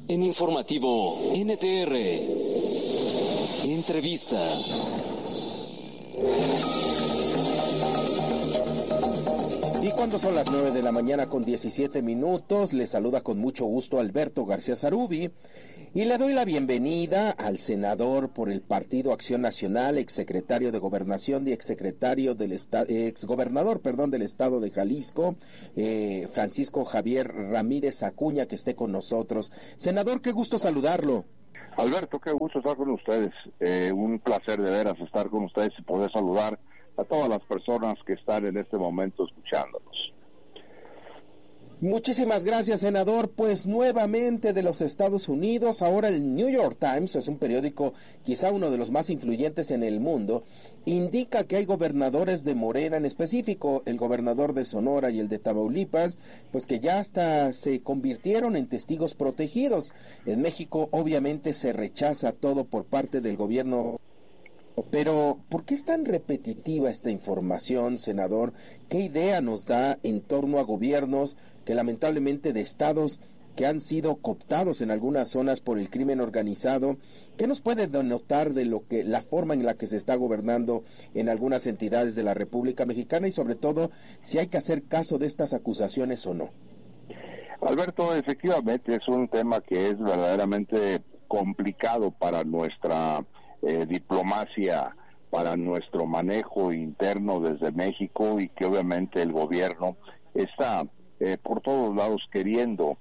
En Informativo NTR, entrevista. Y cuando son las 9 de la mañana con 17 minutos, les saluda con mucho gusto Alberto García Zarubi y le doy la bienvenida al senador por el Partido Acción Nacional, exsecretario de Gobernación y exsecretario del exgobernador, del estado de Jalisco, Francisco Javier Ramírez Acuña, que esté con nosotros. Senador, qué gusto saludarlo. Alberto, qué gusto estar con ustedes. Un placer de veras estar con ustedes y poder saludar a todas las personas que están en este momento escuchándonos. Muchísimas gracias, senador. Pues nuevamente de los Estados Unidos, ahora el New York Times, es un periódico quizá uno de los más influyentes en el mundo, indica que hay gobernadores de Morena, en específico el gobernador de Sonora y el de Tamaulipas, pues que ya hasta se convirtieron en testigos protegidos. En México obviamente se rechaza todo por parte del gobierno. Pero, ¿por qué es tan repetitiva esta información, senador? ¿Qué idea nos da en torno a gobiernos que lamentablemente de estados que han sido cooptados en algunas zonas por el crimen organizado? ¿Qué nos puede denotar de la forma en la que se está gobernando en algunas entidades de la República Mexicana y sobre todo si hay que hacer caso de estas acusaciones o no? Alberto, efectivamente es un tema que es verdaderamente complicado para nuestra diplomacia, para nuestro manejo interno desde México, y que obviamente el gobierno está por todos lados queriendo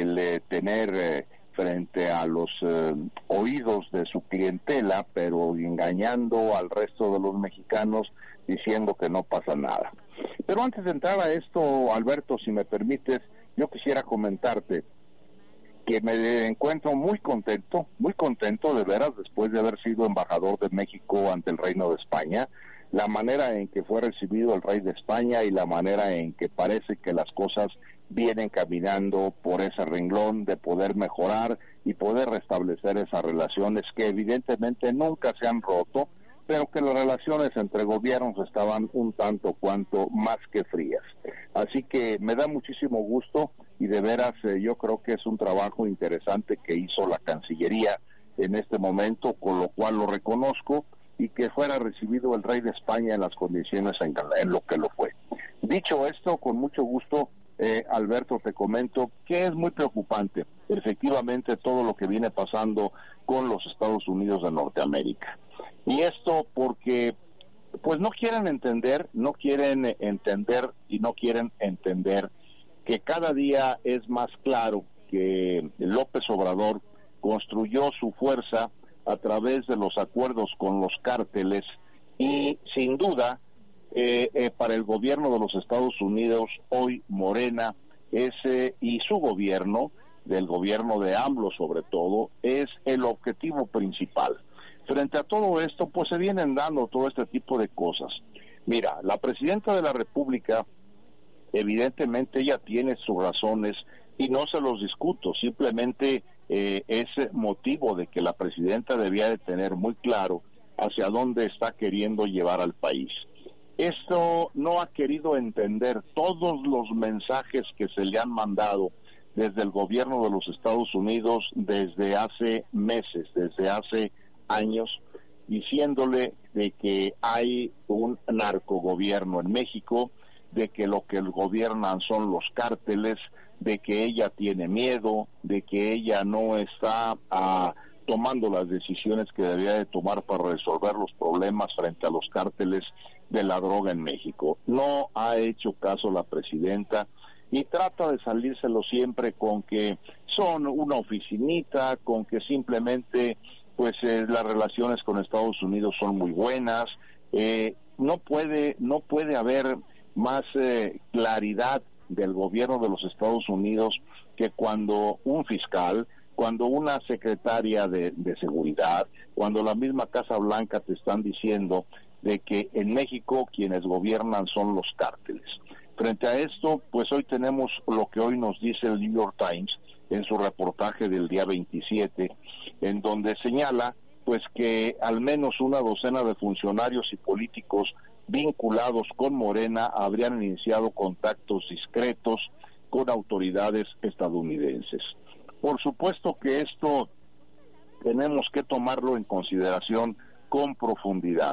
tener frente a los oídos de su clientela, pero engañando al resto de los mexicanos diciendo que no pasa nada. Pero antes de entrar a esto, Alberto, si me permites, yo quisiera comentarte que me encuentro muy contento de veras, después de haber sido embajador de México ante el Reino de España, la manera en que fue recibido el Rey de España y la manera en que parece que las cosas vienen caminando por ese renglón de poder mejorar y poder restablecer esas relaciones que evidentemente nunca se han roto, pero que las relaciones entre gobiernos estaban un tanto cuanto más que frías. Así que me da muchísimo gusto y de veras yo creo que es un trabajo interesante que hizo la Cancillería en este momento, con lo cual lo reconozco, y que fuera recibido el Rey de España en las condiciones en lo que lo fue. Dicho esto, con mucho gusto, Alberto, te comento que es muy preocupante efectivamente todo lo que viene pasando con los Estados Unidos de Norteamérica. Y esto porque pues no quieren entender que cada día es más claro que López Obrador construyó su fuerza a través de los acuerdos con los cárteles, y sin duda para el gobierno de los Estados Unidos hoy Morena y su gobierno, del gobierno de AMLO sobre todo, es el objetivo principal. Frente a todo esto, pues se vienen dando todo este tipo de cosas. Mira, la presidenta de la República, evidentemente ella tiene sus razones y no se los discuto, simplemente es motivo de que la presidenta debía de tener muy claro hacia dónde está queriendo llevar al país. Esto no ha querido entender todos los mensajes que se le han mandado desde el gobierno de los Estados Unidos desde hace meses, desde hace años, diciéndole de que hay un narcogobierno en México, de que lo que gobiernan son los cárteles, de que ella tiene miedo, de que ella no está tomando las decisiones que debería de tomar para resolver los problemas frente a los cárteles de la droga en México. No ha hecho caso la presidenta y trata de salírselo siempre con que son una oficinita, con que simplemente pues las relaciones con Estados Unidos son muy buenas. No puede haber más claridad del gobierno de los Estados Unidos que cuando un fiscal, cuando una secretaria de seguridad, cuando la misma Casa Blanca te están diciendo de que en México quienes gobiernan son los cárteles. Frente a esto, pues hoy tenemos lo que hoy nos dice el New York Times en su reportaje del día 27, en donde señala pues que al menos una docena de funcionarios y políticos vinculados con Morena habrían iniciado contactos discretos con autoridades estadounidenses. Por supuesto que esto tenemos que tomarlo en consideración con profundidad.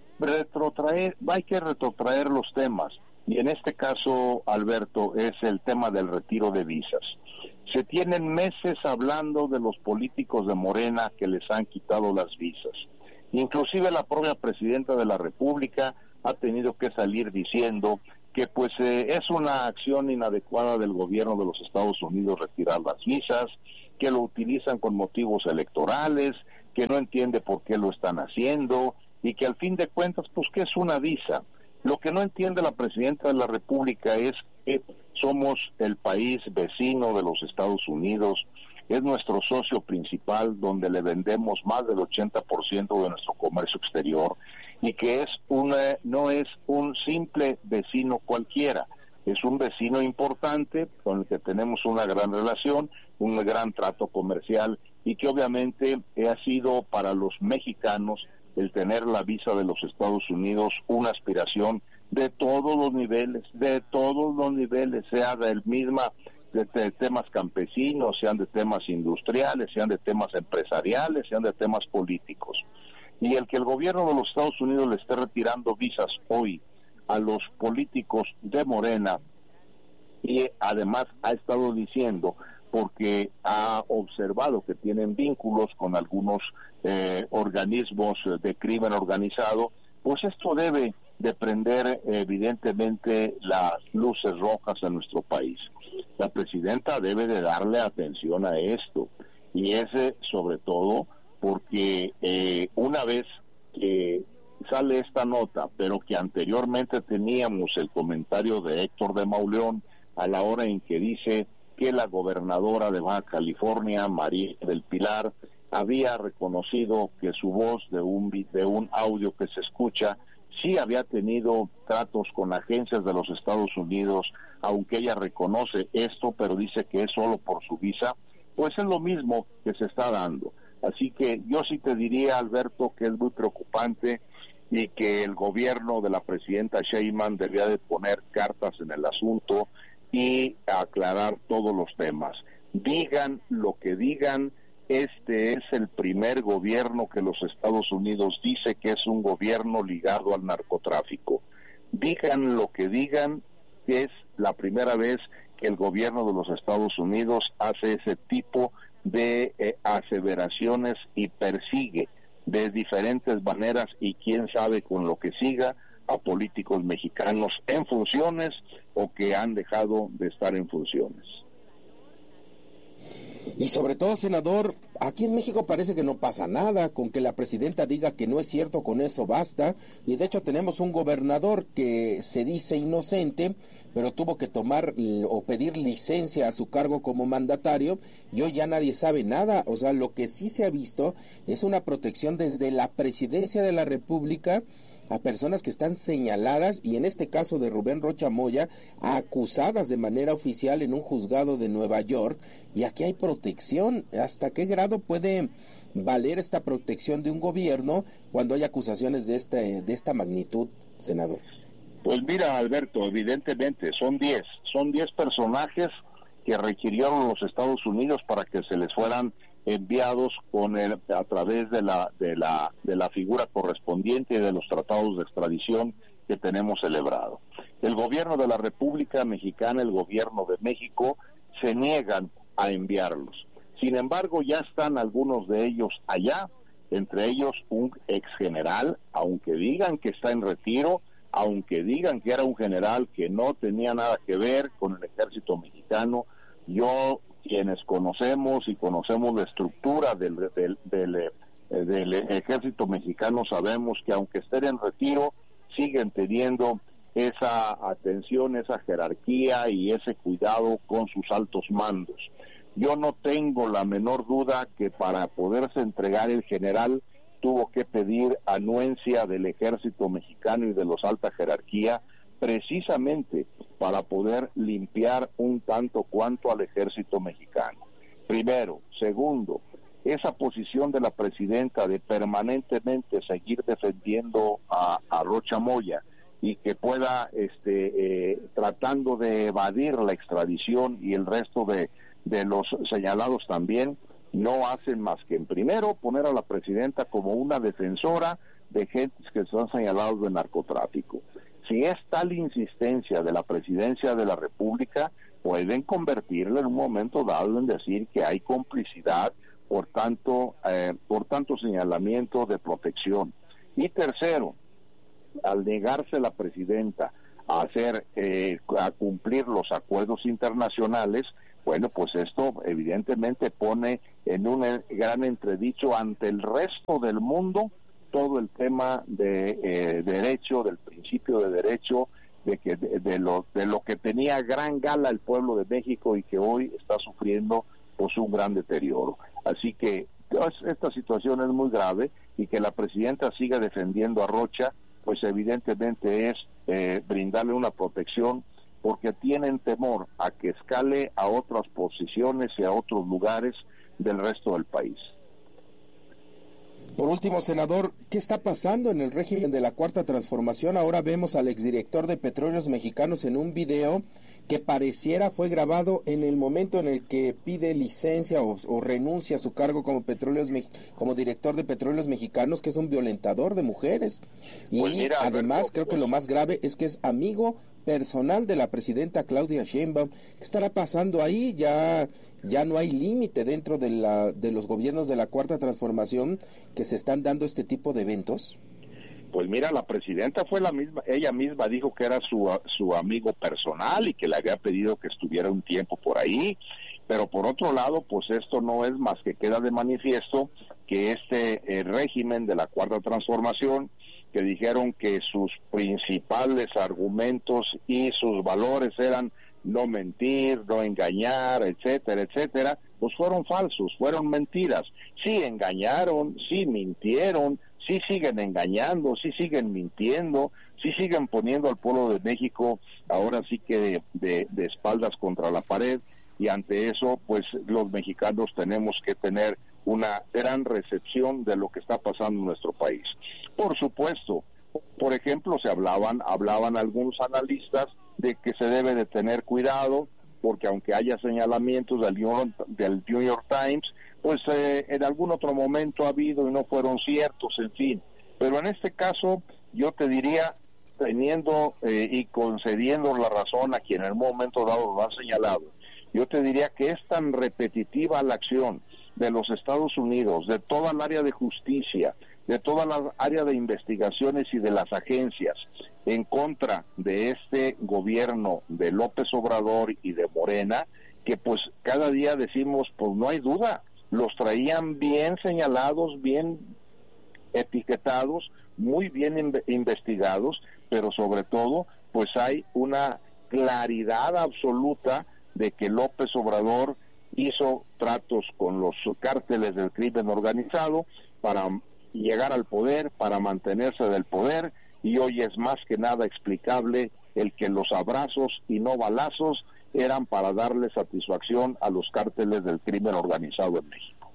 Hay que retrotraer los temas, y en este caso, Alberto, es el tema del retiro de visas. Se tienen meses hablando de los políticos de Morena que les han quitado las visas. Inclusive la propia presidenta de la República ha tenido que salir diciendo que es una acción inadecuada del gobierno de los Estados Unidos retirar las visas, que lo utilizan con motivos electorales, que no entiende por qué lo están haciendo, y que al fin de cuentas, pues, ¿qué es una visa? Lo que no entiende la presidenta de la República es que somos el país vecino de los Estados Unidos, es nuestro socio principal, donde le vendemos más del 80% de nuestro comercio exterior, y que no es un simple vecino cualquiera, es un vecino importante con el que tenemos una gran relación, un gran trato comercial, y que obviamente ha sido para los mexicanos el tener la visa de los Estados Unidos una aspiración de todos los niveles, sea de temas campesinos, sean de temas industriales, sean de temas empresariales, sean de temas políticos. Y el que el gobierno de los Estados Unidos le esté retirando visas hoy a los políticos de Morena, y además ha estado diciendo, porque ha observado que tienen vínculos con algunos organismos de crimen organizado, pues esto debe de prender evidentemente las luces rojas en nuestro país. La presidenta debe de darle atención a esto, y sobre todo porque una vez que sale esta nota, pero que anteriormente teníamos el comentario de Héctor de Mauleón a la hora en que dice que la gobernadora de Baja California, María del Pilar, había reconocido que su voz de un audio que se escucha sí había tenido tratos con agencias de los Estados Unidos, aunque ella reconoce esto, pero dice que es solo por su visa, pues es lo mismo que se está dando. Así que yo sí te diría, Alberto, que es muy preocupante y que el gobierno de la presidenta Sheinbaum debería de poner cartas en el asunto y aclarar todos los temas. Digan lo que digan, este es el primer gobierno que los Estados Unidos dice que es un gobierno ligado al narcotráfico. Digan lo que digan, que es la primera vez que el gobierno de los Estados Unidos hace ese tipo de aseveraciones y persigue de diferentes maneras, y quién sabe con lo que siga, a políticos mexicanos en funciones o que han dejado de estar en funciones. Y sobre todo, senador, aquí en México parece que no pasa nada, con que la presidenta diga que no es cierto, con eso basta, y de hecho tenemos un gobernador que se dice inocente, pero tuvo que tomar o pedir licencia a su cargo como mandatario, y hoy ya nadie sabe nada. O sea, lo que sí se ha visto es una protección desde la presidencia de la República a personas que están señaladas, y en este caso de Rubén Rocha Moya, acusadas de manera oficial en un juzgado de Nueva York, y aquí hay protección. ¿Hasta qué grado puede valer esta protección de un gobierno cuando hay acusaciones de esta magnitud, senador? Pues mira, Alberto, evidentemente son 10 personajes que requirieron los Estados Unidos para que se les fueran enviados a través de la figura correspondiente y de los tratados de extradición que tenemos celebrado. El gobierno de la República Mexicana, el gobierno de México, se niegan a enviarlos. Sin embargo, ya están algunos de ellos allá, entre ellos un exgeneral, aunque digan que está en retiro, aunque digan que era un general que no tenía nada que ver con el ejército mexicano. Quienes conocemos la estructura del ejército mexicano, sabemos que aunque estén en retiro, siguen teniendo esa atención, esa jerarquía y ese cuidado con sus altos mandos. Yo no tengo la menor duda que para poderse entregar el general tuvo que pedir anuencia del ejército mexicano y de los alta jerarquía, precisamente para poder limpiar un tanto cuanto al ejército mexicano. Primero. Segundo, esa posición de la presidenta de permanentemente seguir defendiendo a Rocha Moya y que pueda tratando de evadir la extradición y el resto de de los señalados también no hacen más que, en primero, poner a la presidenta como una defensora de gentes que son señalados de narcotráfico. Si es tal insistencia de la presidencia de la República, pueden convertirla en un momento dado en decir que hay complicidad por tanto señalamiento de protección. Y tercero, al negarse la presidenta a cumplir los acuerdos internacionales, bueno, pues esto evidentemente pone en un gran entredicho ante el resto del mundo todo el tema de derecho, del principio de derecho, de lo que tenía gran gala el pueblo de México y que hoy está sufriendo pues un gran deterioro. Así que esta situación es muy grave, y que la presidenta siga defendiendo a Rocha, pues evidentemente es brindarle una protección, porque tienen temor a que escale a otras posiciones y a otros lugares del resto del país. Por último, senador, ¿qué está pasando en el régimen de la Cuarta Transformación? Ahora vemos al exdirector de Petróleos Mexicanos en un video que pareciera fue grabado en el momento en el que pide licencia o renuncia a su cargo como director de Petróleos Mexicanos, que es un violentador de mujeres. Y pues mira, además, Alberto, creo que lo más grave es que es amigo personal de la presidenta Claudia Sheinbaum. ¿Qué estará pasando ahí? Ya no hay límite dentro de los gobiernos de la Cuarta Transformación que se están dando este tipo de eventos. Pues mira, la presidenta fue ella misma dijo que era su amigo personal y que le había pedido que estuviera un tiempo por ahí, pero por otro lado, pues esto no es más que queda de manifiesto que este régimen de la Cuarta Transformación, que dijeron que sus principales argumentos y sus valores eran no mentir, no engañar, etcétera, etcétera, pues fueron falsos, fueron mentiras. Sí engañaron, sí mintieron, sí siguen engañando, sí siguen mintiendo, sí siguen poniendo al pueblo de México ahora sí que de espaldas contra la pared, y ante eso pues los mexicanos tenemos que tener una gran recepción de lo que está pasando en nuestro país. Por supuesto, por ejemplo, hablaban algunos analistas de que se debe de tener cuidado, porque aunque haya señalamientos del New York Times, pues en algún otro momento ha habido y no fueron ciertos, en fin. Pero en este caso, yo te diría, teniendo y concediendo la razón a quien en un momento dado lo han señalado, yo te diría que es tan repetitiva la acción de los Estados Unidos, de toda el área de justicia, de toda la área de investigaciones y de las agencias en contra de este gobierno de López Obrador y de Morena, que pues cada día decimos, pues no hay duda, los traían bien señalados, bien etiquetados, muy bien investigados, pero sobre todo pues hay una claridad absoluta de que López Obrador hizo tratos con los cárteles del crimen organizado para llegar al poder, para mantenerse del poder, y hoy es más que nada explicable el que los abrazos y no balazos eran para darle satisfacción a los cárteles del crimen organizado en México.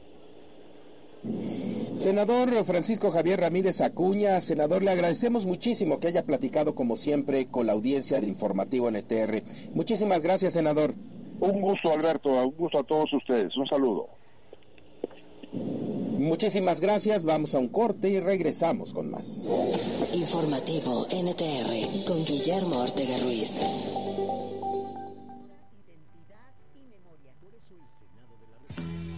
Senador Francisco Javier Ramírez Acuña, senador, le agradecemos muchísimo que haya platicado como siempre con la audiencia del informativo NTR. Muchísimas gracias, senador. Un gusto, Alberto, un gusto a todos ustedes, un saludo. Muchísimas gracias, vamos a un corte y regresamos con más. Informativo NTR con Guillermo Ortega Ruiz. Identidad y memoria. Por eso el Senado de la